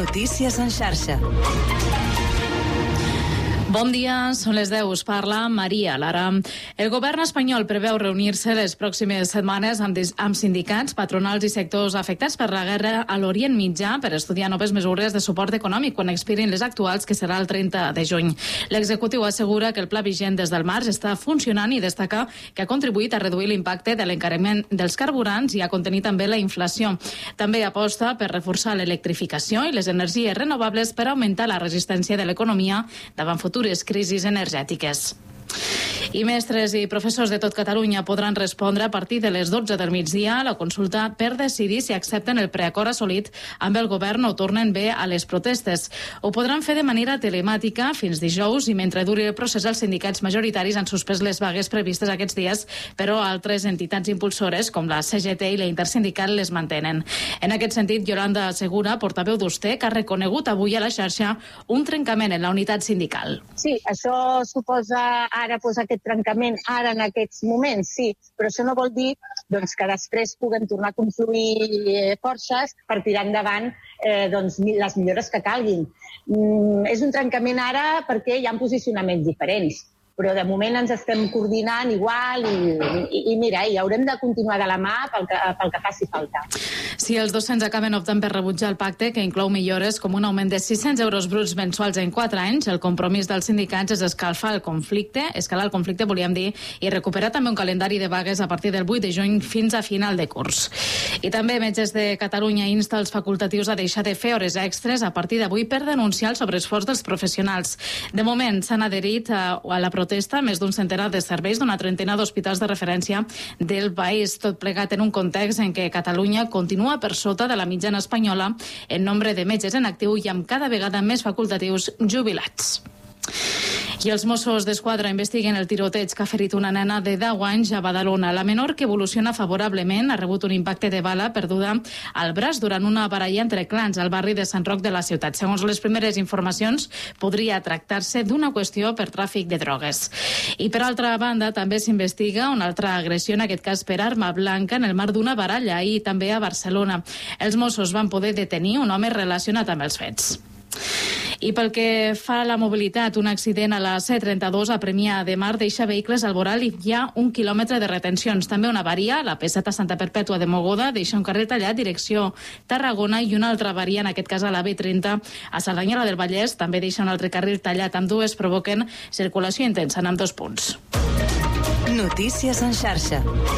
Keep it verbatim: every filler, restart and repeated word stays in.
Notícies en xarxa. Bon dia, són les deu. Us parla Maria Lara. El govern espanyol preveu reunir-se les pròximes setmanes amb, amb sindicats, patronals i sectors afectats per la guerra a l'Orient Mitjà per estudiar noves mesures de suport econòmic quan expirin les actuals, que serà el trenta de juny. L'executiu assegura que el pla vigent des del març està funcionant i destaca que ha contribuït a reduir l'impacte de l'encariment dels carburants i a contenir també la inflació. També aposta per reforçar l'electrificació i les energies renovables per augmentar la resistència de l'economia davant futurs crisis energètiques. I mestres i professors de tot Catalunya podran respondre a partir de les dotze del migdia a la consulta per decidir si accepten el preacord assolit amb el govern o tornen bé a les protestes. Ho podran fer de manera telemàtica fins dijous i mentre duri el procés els sindicats majoritaris han suspès les vagues previstes aquests dies, però altres entitats impulsores com la C G T i la Intersindical les mantenen. En aquest sentit, Yolanda Segura, portaveu d'Ustec, ha reconegut avui a la xarxa un trencament en la unitat sindical. Sí, això suposa ara pues, aquest trencament ara en aquests moments, sí, però això no vol dir doncs, que després puguem tornar a confluir eh, forces per tirar endavant eh, doncs, les millores que calguin. Mm, és un trencament ara perquè hi ha posicionaments diferents, però de moment ens estem coordinant igual i, i, i mira, i haurem de continuar de la mà pel que, pel que faci falta. Si els docents acaben optant per rebutjar el pacte, que inclou millores com un augment de sis-cents euros bruts mensuals en quatre anys, el compromís dels sindicats és escalfar el conflicte, escalar el conflicte, volíem dir, i recuperar també un calendari de vagues a partir del vuit de juny fins a final de curs. I també Metges de Catalunya insta els facultatius a deixar de fer hores extres a partir d'avui per denunciar el sobreesforç dels professionals. De moment s'han adherit a, a la protesta més d'un centenar de serveis d'una trentena d'hospitals de referència del país, tot plegat en un context en què Catalunya continua per sota de la mitjana espanyola en nombre de metges en actiu i amb cada vegada més facultatius jubilats. I els Mossos d'Esquadra investiguen el tiroteig que ha ferit una nena de deu anys a Badalona. La menor, que evoluciona favorablement, ha rebut un impacte de bala perduda al braç durant una baralla entre clans al barri de Sant Roc de la ciutat. Segons les primeres informacions, podria tractar-se d'una qüestió per tràfic de drogues. I per altra banda, també s'investiga una altra agressió, en aquest cas per arma blanca, en el marc d'una baralla, i també a Barcelona. Els Mossos van poder detenir un home relacionat amb els fets. I pel que fa a la mobilitat, un accident a la C trenta-dos a Premià de Mar deixa vehicles al voral i hi ha un quilòmetre de retencions. També una avaria, la P set a Santa Perpètua de Mogoda, deixa un carrer tallat direcció Tarragona, i una altra avaria, en aquest cas a la B trenta a Cerdanyola del Vallès, també deixa un altre carril tallat. Ambdues provoquen circulació intensa en ambdós punts. Notícies en xarxa.